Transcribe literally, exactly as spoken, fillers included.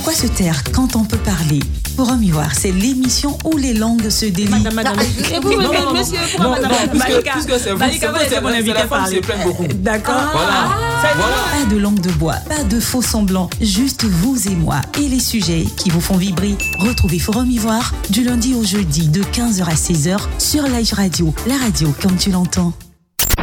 Pourquoi se taire quand on peut parler? Forum Ivoire, c'est l'émission où les langues se délient. Madame, madame, et vous, Non, non, monsieur, non, pourquoi non, madame, non, puisque- Malika, puisque c'est vous, Malika, c'est vous vous, êtes c'est mon la- invité c'est la femme parler. qui se plaint beaucoup. D'accord. Voilà. Ça dit- Voilà. Pas de langue de bois, pas de faux semblants, juste vous et moi et les sujets qui vous font vibrer. Retrouvez Forum Ivoire du lundi au jeudi de quinze heures à seize heures sur Live Radio, la radio comme tu l'entends.